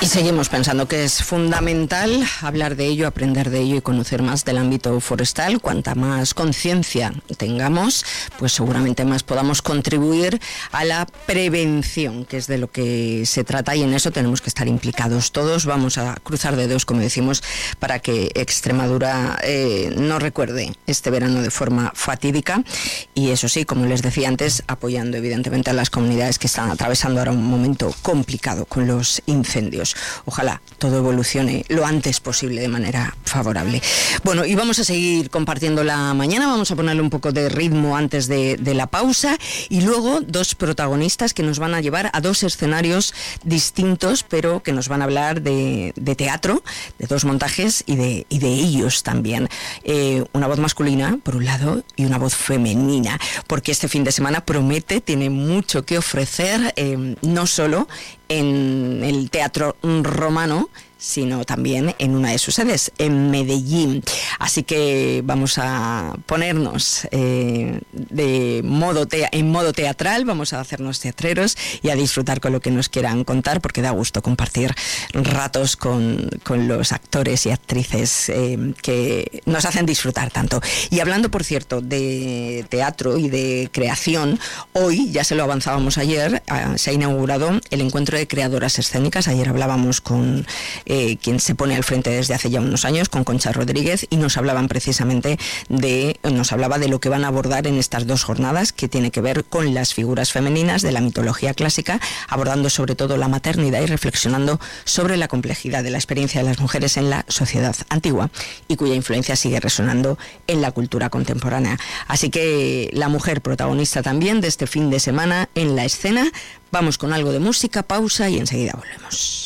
Y seguimos pensando que es fundamental hablar de ello, aprender de ello y conocer más del ámbito forestal. Cuanta más conciencia tengamos, pues seguramente más podamos contribuir a la prevención, que es de lo que se trata, y en eso tenemos que estar implicados todos. Vamos a cruzar dedos, como decimos, para que Extremadura no recuerde este verano de forma fatídica, y eso sí, como les decía antes, apoyando evidentemente a las comunidades que están atravesando ahora un momento complicado con los incendios. Ojalá todo evolucione lo antes posible de manera favorable. Bueno, y vamos a seguir compartiendo la mañana, vamos a ponerle un poco de ritmo antes de la pausa, y luego dos protagonistas que nos van a llevar a dos escenarios distintos, pero que nos van a hablar de teatro, de dos montajes y de ellos también. Una voz masculina, por un lado, y una voz femenina, porque este fin de semana promete, tiene mucho que ofrecer, no solo en el Teatro Romano, sino también en una de sus sedes, en Medellín. Así que vamos a ponernos en modo teatral, vamos a hacernos teatreros y a disfrutar con lo que nos quieran contar, porque da gusto compartir ratos con los actores y actrices que nos hacen disfrutar tanto. Y hablando, por cierto, de teatro y de creación, hoy, ya se lo avanzábamos ayer, se ha inaugurado el encuentro de creadoras escénicas. Ayer hablábamos con quien se pone al frente desde hace ya unos años, con Concha Rodríguez, y nos hablaba de lo que van a abordar en estas dos jornadas, que tiene que ver con las figuras femeninas de la mitología clásica, abordando sobre todo la maternidad y reflexionando sobre la complejidad de la experiencia de las mujeres en la sociedad antigua y cuya influencia sigue resonando en la cultura contemporánea. Así que la mujer protagonista también de este fin de semana en la escena. Vamos con algo de música, pausa y enseguida volvemos.